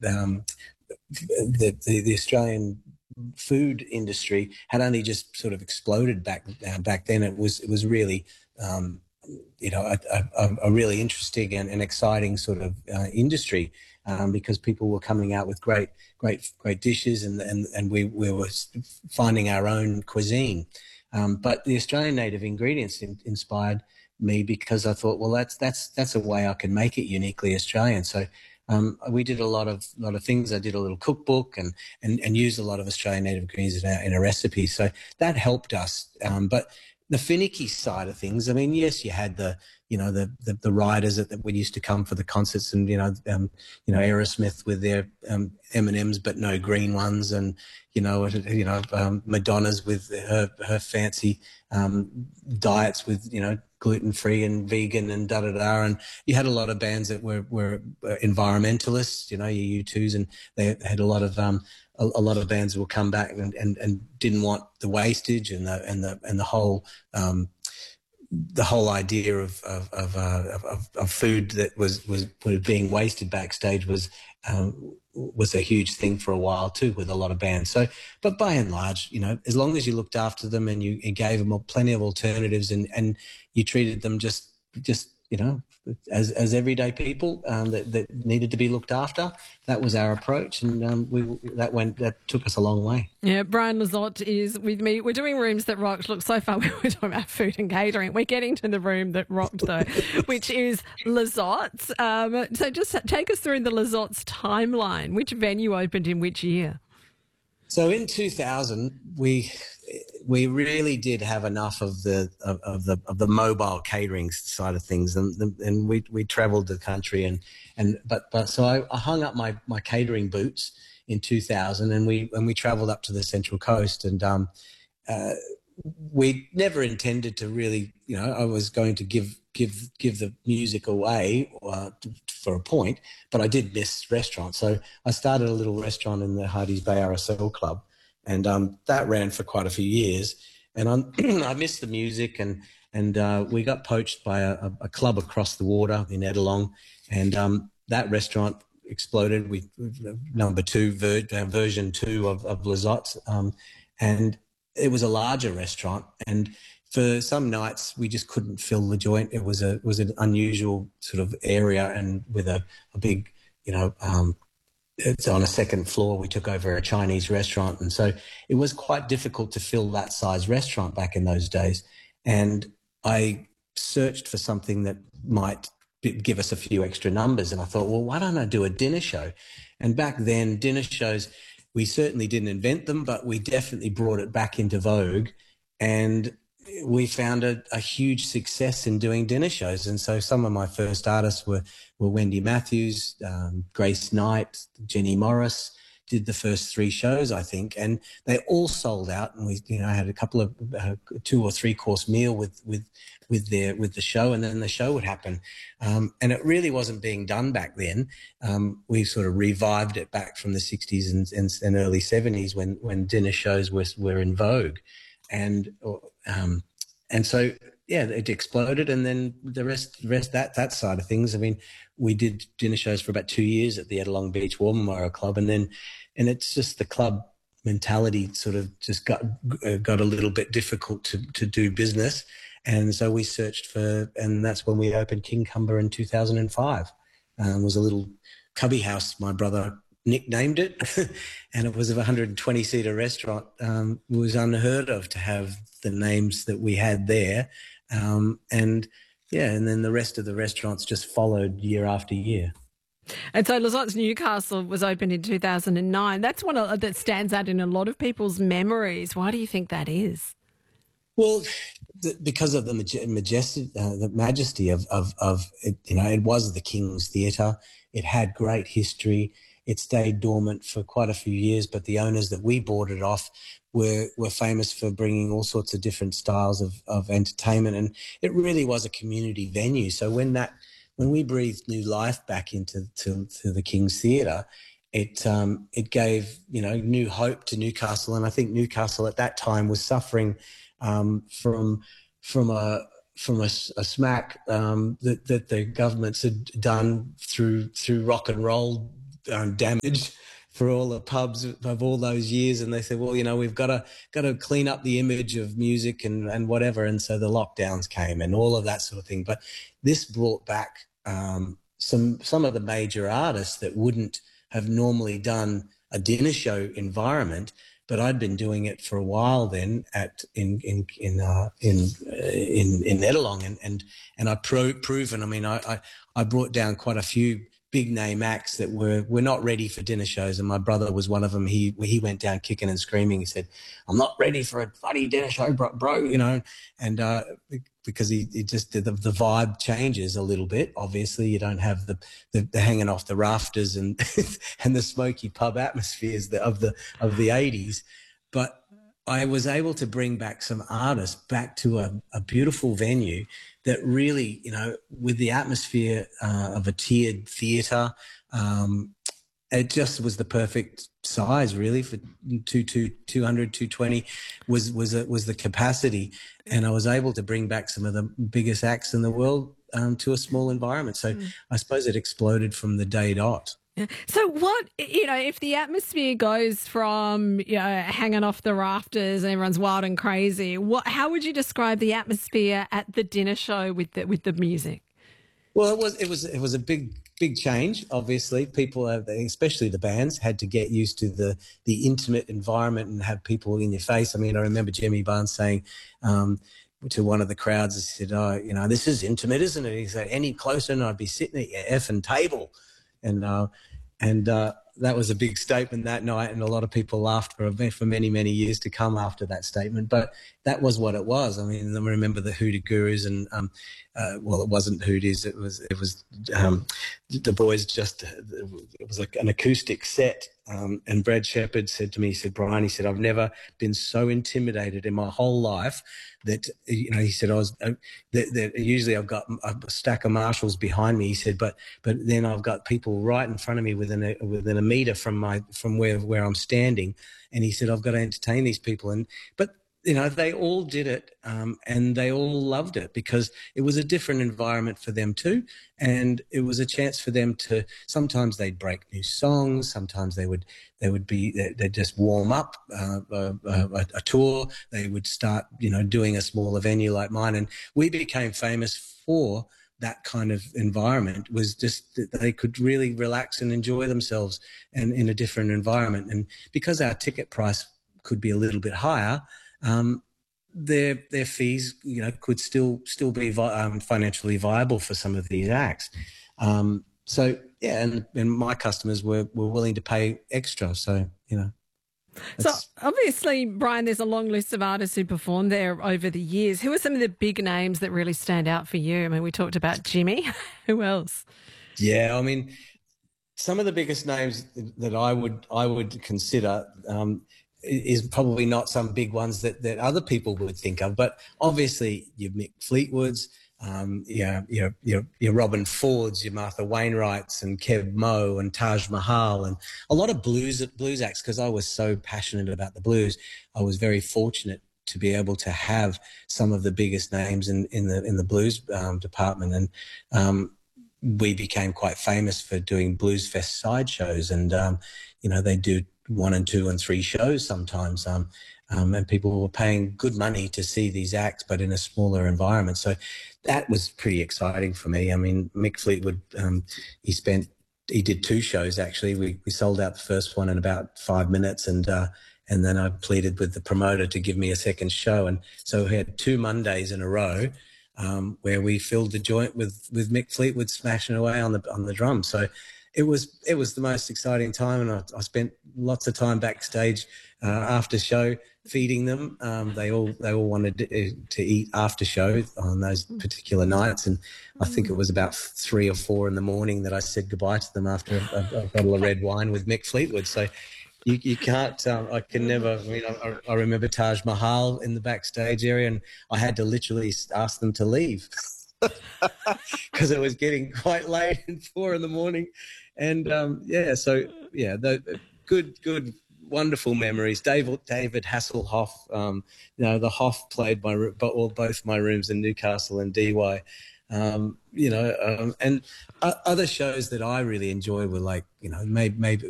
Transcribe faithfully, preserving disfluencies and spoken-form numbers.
um, the, the the Australian food industry had only just sort of exploded back uh, back then. It was it was really um, you know a, a, a really interesting and, and exciting sort of uh, industry um, because people were coming out with great great great dishes and and and we we were finding our own cuisine. Um, but the Australian native ingredients in, inspired me because I thought, well, that's that's that's a way I can make it uniquely Australian. So um, we did a lot of lot of things. I did a little cookbook and and, and used a lot of Australian native ingredients in a, in a recipe. So that helped us. Um, but the finicky side of things, I mean, yes, you had the you know the the, the riders that, that would used to come for the concerts, and you know um, you know Aerosmith with their um, M and M's but no green ones, and you know you know um, Madonna's with her her fancy um, diets with you know gluten-free and vegan and da-da-da. And you had a lot of bands that were, were environmentalists, you know, your U twos, and they had a lot of um, a, a lot of bands will come back and, and, and didn't want the wastage and the and the and the whole um, the whole idea of of of, uh, of of food that was was being wasted backstage was um, was a huge thing for a while too with a lot of bands. So, but by and large, you know, as long as you looked after them and you, you gave them plenty of alternatives and and you treated them just just you know as as everyday people um, that that needed to be looked after, that was our approach, and um, we that went that took us a long way. Yeah, Brian Lizotte is with me. We're doing Rooms That Rocked. Look, so far we were talking about food and catering. We're getting to the room that rocked, though, which is Lizotte's. Um, so just take us through the Lizotte's timeline. Which venue opened in which year? So in two thousand, we we really did have enough of the of, of the of the mobile catering side of things, and and we we travelled the country, and and but but so I, I hung up my my catering boots in two thousand, and we and we travelled up to the Central Coast, and um, uh, we never intended to really, you know, I was going to give give give the music away uh, for a point, but I did miss restaurants. So I started a little restaurant in the Hardy's Bay R S L Club, and um, that ran for quite a few years. And I'm, I missed the music, and and uh, we got poached by a, a club across the water in Edelong, and um, that restaurant exploded. We number two ver, uh, version two of, of Lizotte's, um, and it was a larger restaurant, and for some nights we just couldn't fill the joint. It was a it was an unusual sort of area, and with a, a big, you know, um, it's on a second floor. We took over a Chinese restaurant, and so it was quite difficult to fill that size restaurant back in those days. And I searched for something that might give us a few extra numbers, and I thought, well, why don't I do a dinner show? And back then, dinner shows, we certainly didn't invent them, but we definitely brought it back into vogue, and we found a, a huge success in doing dinner shows. And so some of my first artists were, were Wendy Matthews, um, Grace Knight, Jenny Morris, did the first three shows, I think, and they all sold out. And we, you know, had a couple of uh, two or three course meal with with with their with the show, and then the show would happen. Um, and it really wasn't being done back then. Um, we sort of revived it back from the sixties and, and, and early seventies when when dinner shows were were in vogue, and um, and so yeah, it exploded. And then the rest rest that that side of things. I mean, we did dinner shows for about two years at the Edelong Beach War Memorial Club, and then and it's just the club mentality sort of just got uh, got a little bit difficult to to do business, and so we searched for, and that's when we opened King Cumber in two thousand five. Um, it was a little cubby house, my brother nicknamed it, and it was a one hundred twenty seater restaurant. Um, it was unheard of to have the names that we had there, um, and yeah, and then the rest of the restaurants just followed year after year. And so Lizotte's Newcastle was opened in two thousand nine. That's one that stands out in a lot of people's memories. Why do you think that is? Well, the, because of the majestic, uh, the majesty of, of, of it, you know, it was the King's Theatre. It had great history. It stayed dormant for quite a few years, but the owners that we bought it off were were famous for bringing all sorts of different styles of, of entertainment, and it really was a community venue. So when that when we breathed new life back into to, to the King's Theatre, it um, it gave, you know, new hope to Newcastle, and I think Newcastle at that time was suffering um, from from a from a, a smack um, that that the governments had done through through rock and roll um, damage for all the pubs of all those years. And they said, well, you know, we've got to got to clean up the image of music and, and whatever. And so the lockdowns came and all of that sort of thing. But this brought back um, some some of the major artists that wouldn't have normally done a dinner show environment. But I'd been doing it for a while then at in in in uh, in, uh, in in Netherlong, and and and I pro- proven. I mean, I, I I brought down quite a few big name acts that were were not ready for dinner shows, and my brother was one of them. He he went down kicking and screaming. He said, "I'm not ready for a bloody dinner show, bro,", bro you know, and uh, because he, he just the, the vibe changes a little bit. Obviously, you don't have the the, the hanging off the rafters and and the smoky pub atmospheres of the of the eighties, but I was able to bring back some artists back to a, a beautiful venue that really, you know, with the atmosphere uh, of a tiered theatre, um, it just was the perfect size, really, for two, two, two hundred, two twenty was was a, was the capacity, and I was able to bring back some of the biggest acts in the world um, to a small environment. So mm. I suppose it exploded from the day dot. Yeah. So what, you know, if the atmosphere goes from, you know, hanging off the rafters and everyone's wild and crazy, what, how would you describe the atmosphere at the dinner show with the, with the music? Well, it was, it was, it was a big, big change. Obviously, people, have, especially the bands, had to get used to the, the intimate environment and have people in your face. I mean, I remember Jimmy Barnes saying, um, to one of the crowds, he said, "Oh, you know, this is intimate, isn't it?" He said, "Any closer and I'd be sitting at your effing table." And uh, and uh, that was a big statement that night, and a lot of people laughed for for many, many years to come after that statement. But that was what it was. I mean, I remember the Hoodoo Gurus, and um, uh, well, it wasn't Hoodoos. It was it was um, the boys. Just it was like an acoustic set. Um, and Brad Shepard said to me, he said, "Brian," he said, "I've never been so intimidated in my whole life that," you know, he said, "I was uh, that, that usually I've got a stack of marshals behind me." He said, "But but then I've got people right in front of me within a within a meter from my from where where I'm standing." And he said, "I've got to entertain these people." And but you know, they all did it, um, and they all loved it because it was a different environment for them too. And it was a chance for them to, sometimes they'd break new songs. Sometimes they would, they would be, they'd just warm up uh, a, a, a tour. They would start, you know, doing a smaller venue like mine. And we became famous for that kind of environment. Was just that they could really relax and enjoy themselves and in a different environment. And because our ticket price could be a little bit higher, Um, their their fees, you know, could still still be vi- um, financially viable for some of these acts. Um, so yeah, and, and my customers were, were willing to pay extra. So you know. So obviously, Brian, there's a long list of artists who performed there over the years. Who are some of the big names that really stand out for you? I mean, we talked about Jimmy. Who else? Yeah, I mean, some of the biggest names that I would I would consider. Um, is probably not some big ones that, that other people would think of, but obviously your Mick Fleetwoods, um, your, your, your, your Robin Fords, your Martha Wainwrights and Kev Moe and Taj Mahal and a lot of blues, blues acts. Cause I was so passionate about the blues. I was very fortunate to be able to have some of the biggest names in, in the, in the blues um, department. And, um, we became quite famous for doing Blues Fest sideshows, and, um, you know, they do one and two and three shows sometimes, um, um, and people were paying good money to see these acts, but in a smaller environment. So that was pretty exciting for me. I mean, Mick Fleetwood, um, he spent, he did two shows actually. We we sold out the first one in about five minutes, and uh, and then I pleaded with the promoter to give me a second show, and so we had two Mondays in a row um, where we filled the joint with with Mick Fleetwood smashing away on the on the drums. So it was it was the most exciting time, and I, I spent lots of time backstage uh, after show feeding them. Um, they all they all wanted to, to eat after show on those particular nights, and I think it was about three or four in the morning that I said goodbye to them after a, a bottle of red wine with Mick Fleetwood. So you you can't um, I can never. I mean, I, I remember Taj Mahal in the backstage area, and I had to literally ask them to leave because it was getting quite late and four in the morning. And um, yeah, so yeah, the good, good, wonderful memories. David David Hasselhoff, um, you know, the Hoff played my well, both my rooms in Newcastle and D Y. Um, you know, um, and uh, other shows that I really enjoy were like, you know, maybe, maybe